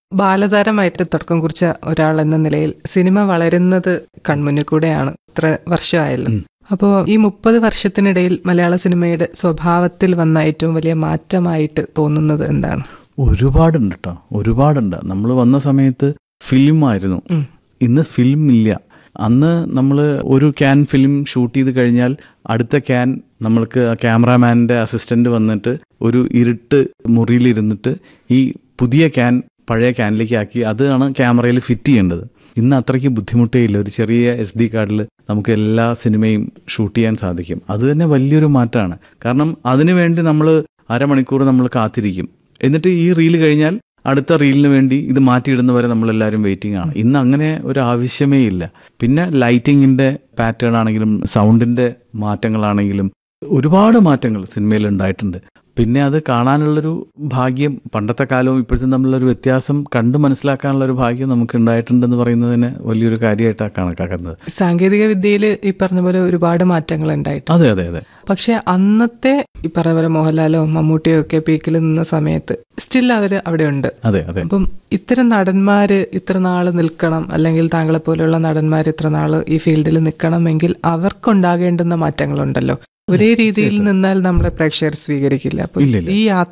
ബാലതാരമായിട്ട് തുടക്കം കുറിച്ച ഒരാൾ എന്ന നിലയിൽ സിനിമ വളരുന്നത് കൺമുന്നിൽ കൂടെയാണ്. ഇത്ര വർഷമായല്ലോ. അപ്പോൾ ഈ 30 വർഷത്തിനിടയിൽ മലയാള സിനിമയുടെ സ്വഭാവത്തിൽ വന്ന ഏറ്റവും വലിയ മാറ്റമായിട്ട് തോന്നുന്നത് എന്താണ്? ഒരുപാടുണ്ട് കേട്ടോ, ഒരുപാടുണ്ട്. നമ്മൾ വന്ന സമയത്ത് ഫിലിമായിരുന്നു, ഇന്ന് ഫിലിം ഇല്ല. അന്ന് നമ്മൾ ഒരു ക്യാൻ ഫിലിം ഷൂട്ട് ചെയ്ത് കഴിഞ്ഞാൽ അടുത്ത ക്യാൻ നമ്മൾക്ക് ക്യാമറാമാൻ്റെ അസിസ്റ്റന്റ് വന്നിട്ട് ഒരു ഇരുട്ട് മുറിയിലിരുന്നിട്ട് ഈ പുതിയ ക്യാൻ പഴയ ക്യാനിലേക്ക് ആക്കി അതാണ് ക്യാമറയിൽ ഫിറ്റ് ചെയ്യേണ്ടത്. ഇന്ന് അത്രയ്ക്ക് ബുദ്ധിമുട്ടേ ഇല്ല. ഒരു ചെറിയ SD കാർഡിൽ നമുക്ക് എല്ലാ സിനിമയും ഷൂട്ട് ചെയ്യാൻ സാധിക്കും. അത് തന്നെ വലിയൊരു മാറ്റമാണ്. കാരണം അതിനുവേണ്ടി നമ്മൾ അരമണിക്കൂർ നമ്മൾ കാത്തിരിക്കും. എന്നിട്ട് ഈ റീല് കഴിഞ്ഞാൽ അടുത്ത റീലിന് വേണ്ടി ഇത് മാറ്റിയിടുന്നവരെ നമ്മളെല്ലാവരും വെയിറ്റിംഗ് ആണ്. ഇന്ന് അങ്ങനെ ഒരു ആവശ്യമേ ഇല്ല. പിന്നെ ലൈറ്റിങ്ങിൻ്റെ പാറ്റേൺ ആണെങ്കിലും സൗണ്ടിൻ്റെ മാറ്റങ്ങളാണെങ്കിലും ഒരുപാട് മാറ്റങ്ങൾ സിനിമയിൽ ഉണ്ടായിട്ടുണ്ട്. പിന്നെ അത് കാണാനുള്ളൊരു ഭാഗ്യം, പണ്ടത്തെ കാലവും ഇപ്പോഴത്തെ തമ്മിലുള്ളൊരു വ്യത്യാസം കണ്ടു മനസ്സിലാക്കാനുള്ളൊരു ഭാഗ്യം നമുക്ക് ഉണ്ടായിട്ടുണ്ടെന്ന് പറയുന്നതിന് വലിയൊരു കാര്യമായിട്ടാണ് കണക്കാക്കുന്നത്. സാങ്കേതിക വിദ്യയിൽ ഈ പറഞ്ഞ പോലെ ഒരുപാട് മാറ്റങ്ങൾ ഉണ്ടായിട്ടുണ്ട്. അതെ അതെ അതെ. പക്ഷെ അന്നത്തെ ഈ പറഞ്ഞ പോലെ മോഹൻലാലോ മമ്മൂട്ടിയോ ഒക്കെ പീക്കിൽ നിന്ന സമയത്ത് സ്റ്റിൽ അവര് അവിടെ ഉണ്ട്. അതെ അതെ. അപ്പം ഇത്തരം നടന്മാര് ഇത്ര നാള് നിൽക്കണം, അല്ലെങ്കിൽ താങ്കളെ പോലെയുള്ള നടന്മാർ ഇത്ര നാള് ഈ ഫീൽഡിൽ നിൽക്കണമെങ്കിൽ അവർക്കുണ്ടാകേണ്ടുന്ന മാറ്റങ്ങളുണ്ടല്ലോ. ഒരേ രീതിയിൽ നിന്നാൽ നമ്മളെ പ്രേക്ഷകർ സ്വീകരിക്കില്ല. അപ്പൊ ഈ